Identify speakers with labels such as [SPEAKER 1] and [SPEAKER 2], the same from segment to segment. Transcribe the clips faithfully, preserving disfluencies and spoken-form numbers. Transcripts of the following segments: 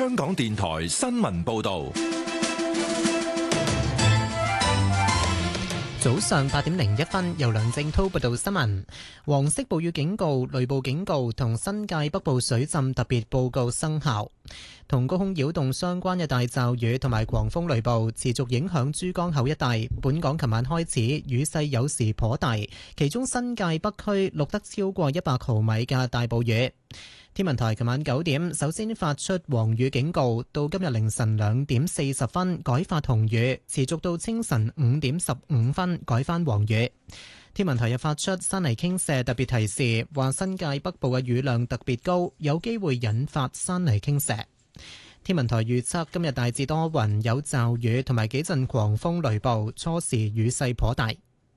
[SPEAKER 1] 香港電台新聞報道。
[SPEAKER 2] 早上八點零一分，由梁正滔報道新聞。黃色暴雨警告、雷暴警告同新界北部水浸特別報告生效。同高空擾動相關嘅大驟雨同埋狂風雷暴持續影響珠江口一帶。本港琴晚開始雨勢有時頗大，其中新界北區錄得超過一百毫米嘅大暴雨。天文台琴晚九點首先發出黃雨警告，到今日凌晨兩點四十分改發紅雨，持續到清晨五點十五分改返黃雨。天文台又發出山泥傾瀉特別提示，話新界北部嘅雨量特別高，有機會引發山泥傾瀉。天文台預測今日大致多雲，有驟雨同埋幾陣狂風雷暴，初時雨勢頗大。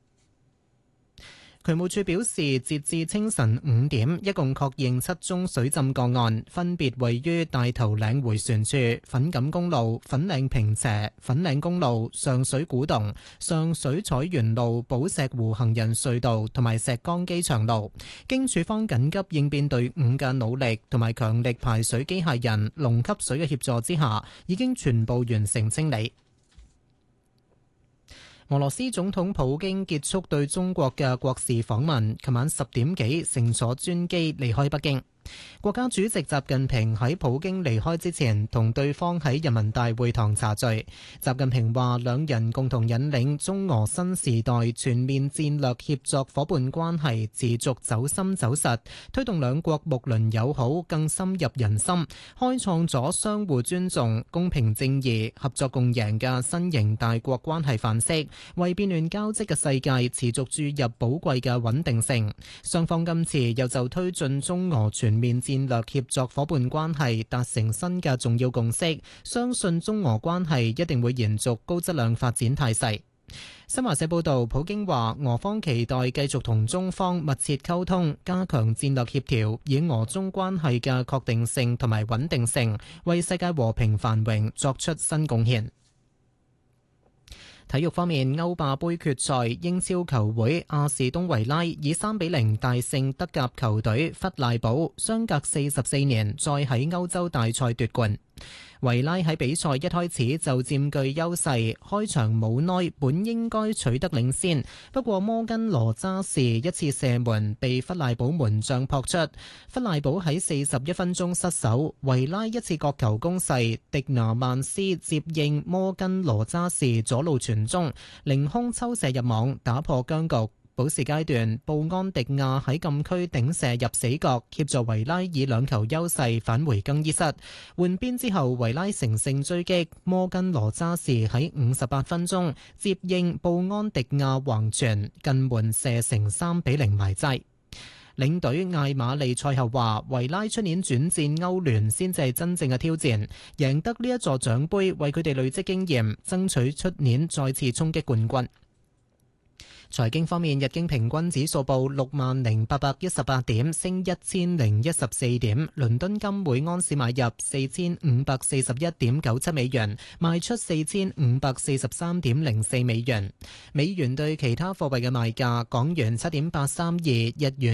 [SPEAKER 2] 渠務署表示，截至清晨五點，一共確認七宗水浸個案，分別位於大頭嶺迴旋處、粉錦公路、粉嶺坪輋、粉嶺公路、上水古洞、上水彩園路、寶石湖行人隧道同埋石崗機場路。經署方緊急應變隊伍嘅努力同埋強力排水機械人、龍吸水嘅協助之下，已經全部完成清理。俄羅斯總統普京結束對中國嘅國事訪問，琴晚十點幾乘坐專機離開北京。國家主席習近平喺普京離開之前，同對方喺人民大會堂茶敘。習近平話，兩人共同引領中俄新時代全面戰略協作夥伴關係持續走深走實，推動兩國睦鄰友好更深入人心，開創咗相互尊重、公平正義、合作共贏嘅新型大國關係範式，為變亂交織嘅世界持續注入寶貴嘅穩定性。雙方今次又就推進中俄全面戰略協作夥伴關係達成新嘅重要共識，相信中俄關係一定會延續高質量發展態勢。新華社報道，普京話俄方期待繼續同中方密切溝通，加強戰略協調，以俄中關係嘅確定性同埋穩定性，為世界和平繁榮作出新貢獻。體育方面，歐霸盃決賽，英超球會阿士東維拉以三比零大勝德甲球隊弗賴堡，相隔四十四年再喺歐洲大賽奪冠。維拉喺比賽一開始就佔據優勢，開場冇耐本應該取得領先，不過摩根羅渣士一次射門被弗賴堡門將撲出，弗賴堡喺四十一分鐘失守，維拉一次角球攻勢，迪拿曼斯接應摩根羅渣士左路傳中，凌空抽射入網，打破僵局。補時階段，布安迪亞喺禁區頂射入死角，協助維拉以兩球優勢返回更衣室。換邊之後，維拉乘勝追擊，摩根羅渣士喺五十八分鐘接應布安迪亞橫傳近門射成三比零埋齋。領隊艾馬利賽後話，維拉出年轉戰歐聯先至係真正嘅挑戰，贏得呢一座獎杯為佢哋累積經驗，爭取出年再次衝擊冠軍。財經方面，日經平均指數報六萬零八百一十八點，升一千零一十四點。倫敦金每安士買入四千五百四十一點九七美元，賣出四千五百四十三點零四美元。美元對其他貨幣嘅賣價：港元七點八三二，日元